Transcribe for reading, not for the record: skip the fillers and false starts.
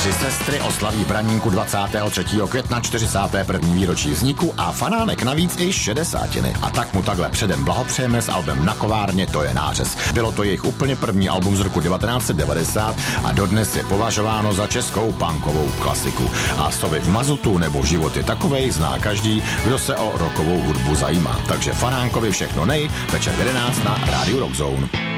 Tři sestry oslaví v Braníku 23. května 41. výročí vzniku a Fanánek navíc i 60. A tak mu takhle předem blahopřejeme s albem Na kovárně, to je nářez. Bylo to jejich úplně první album z roku 1990 a dodnes je považováno za českou punkovou klasiku. A Sovy v mazutu nebo Život je takovej zná každý, kdo se o rockovou hudbu zajímá. Takže Fanánkovi všechno nej, večer 11 na Rádiu Rock Zone.